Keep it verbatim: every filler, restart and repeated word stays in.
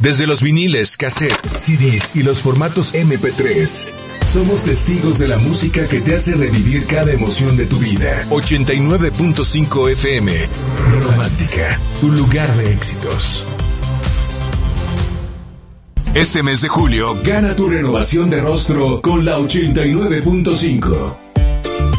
Desde los viniles, cassettes, C Ds y los formatos eme pe tres. Somos testigos de la música que te hace revivir cada emoción de tu vida. ochenta y nueve punto cinco efe eme. Romántica, tu lugar de éxitos. Este mes de julio, gana tu renovación de rostro con la ochenta y nueve punto cinco.